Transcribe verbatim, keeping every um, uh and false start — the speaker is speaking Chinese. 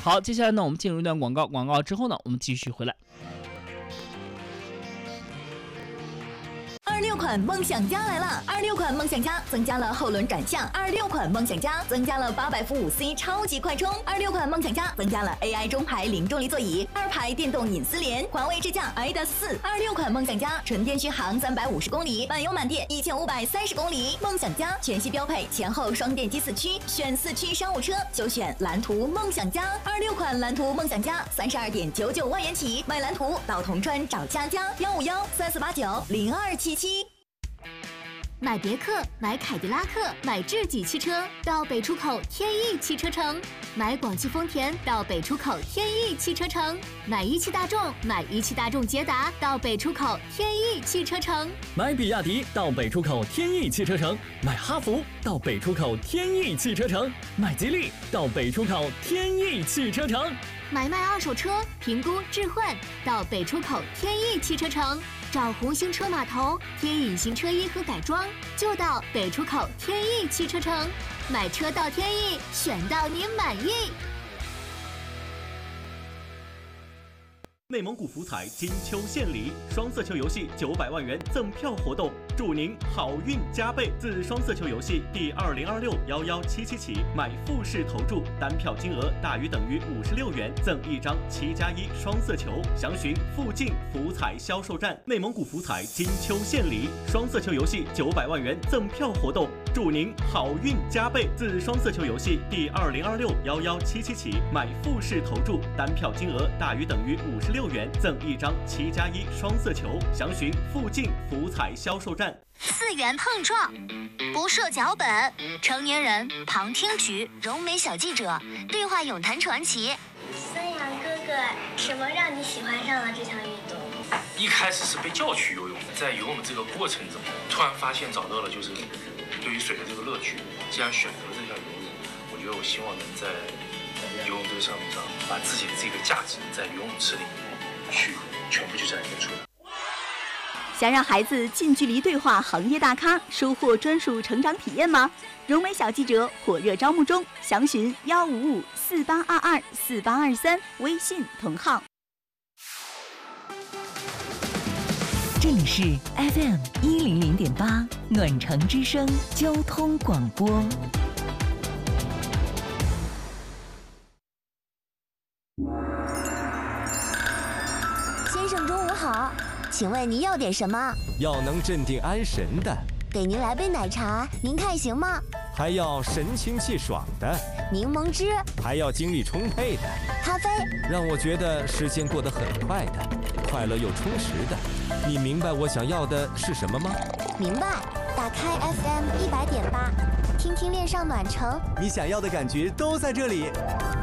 好，接下来呢，我们进入一段广告，广告之后呢，我们继续回来。 二六款梦想家来了！二六款梦想家增加了后轮转向，二六款梦想家增加了八百伏五 C 超级快充，二六款梦想家增加了 A I 中排零重力座椅，二排电动隐私联，环卫智驾 I D A S 四。二六款梦想家纯电续航三百五十公里，满油满电一千五百三十公里。梦想家全系标配前后双电机四驱，选四驱商务车就选蓝图梦想家。二六款蓝图梦想家三十二点九九万元起，买蓝图到铜川找佳佳幺五幺三四八九零二七七。 买别克，买凯迪拉克，买智己汽车到北出口天翼汽车城；买广汽丰田到北出口天翼汽车城；买一汽大众，买一汽大众捷达到北出口天翼汽车城； 买比亚迪到北出口天翼汽车城；买哈弗到北出口天翼汽车城；买吉利到北出口天翼汽车城； 买卖二手车，评估置换到北出口天翼汽车城。找红星车码头，添隐形车衣和改装，就到北出口天翼汽车城。买车到天翼，选到您满意。 内蒙古福彩金秋献礼，双色球游戏九百万元赠票活动，祝您好运加倍。自双色球游戏第二零二六幺幺七七起，买复式投注，单票金额大于等于五十六元，赠一张七加一双色球。详询附近福彩销售站。内蒙古福彩金秋献礼，双色球游戏九百万元赠票活动，祝您好运加倍。自双色球游戏第二零二六幺幺七七起，买复式投注，单票金额大于等于五十六元，赠一张七加一双色球。详询附近福彩销售站。 四元碰撞，不设脚本，成年人旁听局，柔美小记者，对话咏谈传奇。 孙杨哥哥，什么让你喜欢上了这项运动？ 一开始是被叫去游泳，在游泳这个过程中，突然发现找到了就是对于水的这个乐趣。既然选择了这项游泳，我觉得我希望能在游泳这个项目上，把自己的这个价值在游泳池里面去全部去展现出来。 想让孩子近距离对话行业大咖，收获专属成长体验吗？荣美小记者火热招募中，详询幺五五四八二二四八二三，微信同号。 这里是 F M 一零零点八暖城之声交通广播。 先生中午好，请问您要点什么？ 要能镇定安神的。 给您来杯奶茶，您看行吗？ 还要神清气爽的。 柠檬汁。 还要精力充沛的。 咖啡。让我觉得时间过得很快的，快乐又充实的。你明白我想要的是什么吗？ 明白。打开 F M 一百点八，听听恋上暖城。 你想要的感觉都在这里。